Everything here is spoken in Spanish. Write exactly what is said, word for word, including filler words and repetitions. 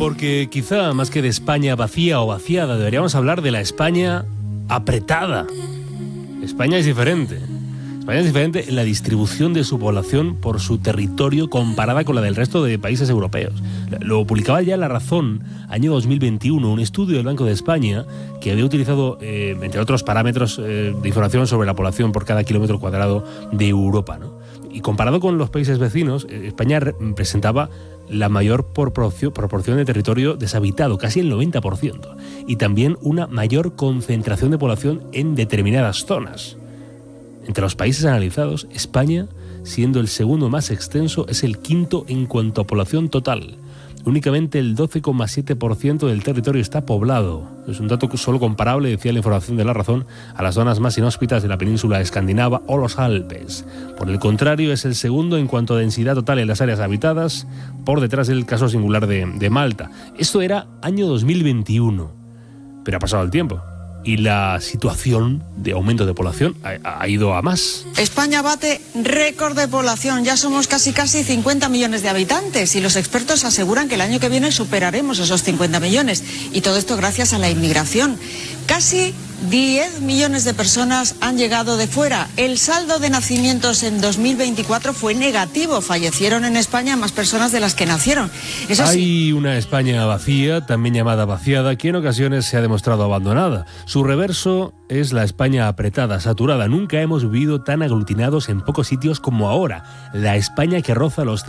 Porque quizá más que de España vacía o vaciada, deberíamos hablar de la España apretada. España es diferente. España es diferente en la distribución de su población por su territorio comparada con la del resto de países europeos. Lo publicaba ya La Razón, año dos mil veintiuno, un estudio del Banco de España que había utilizado, eh, entre otros parámetros eh, de información sobre la población por cada kilómetro cuadrado de Europa, ¿no? Y comparado con los países vecinos, España presentaba la mayor proporción, proporción de territorio deshabitado, casi el noventa por ciento, y también una mayor concentración de población en determinadas zonas. Entre los países analizados, España, siendo el segundo más extenso, es el quinto en cuanto a población total. Únicamente el doce coma siete por ciento del territorio está poblado. Es un dato solo comparable, decía la información de La Razón, a las zonas más inhóspitas de la península escandinava o los Alpes. Por el contrario, es el segundo en cuanto a densidad total en las áreas habitadas, por detrás del caso singular de, de Malta. Esto era año dos mil veintiuno, pero ha pasado el tiempo. Y la situación de aumento de población ha, ha ido a más. España bate récord de población, ya somos casi casi cincuenta millones de habitantes y los expertos aseguran que el año que viene superaremos esos cincuenta millones y todo esto gracias a la inmigración. Casi diez millones de personas han llegado de fuera. El saldo de nacimientos en dos mil veinticuatro fue negativo. Fallecieron en España más personas de las que nacieron. Eso Hay sí, una España vacía, también llamada vaciada, que en ocasiones se ha demostrado abandonada. Su reverso es la España apretada, saturada. Nunca hemos vivido tan aglutinados en pocos sitios como ahora. La España que roza los